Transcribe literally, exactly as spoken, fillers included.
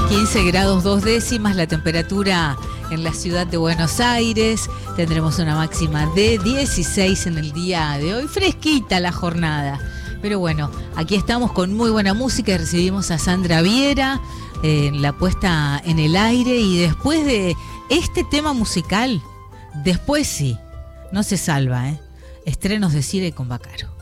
quince grados dos décimas la temperatura en la ciudad de Buenos Aires. Tendremos una máxima de dieciséis en el día de hoy. Fresquita la jornada. Pero bueno, aquí estamos con muy buena música. Recibimos a Sandra Viera eh, en la puesta en el aire. Y después de este tema musical, después sí, no se salva, ¿eh? Estrenos de Cire con Bacaro.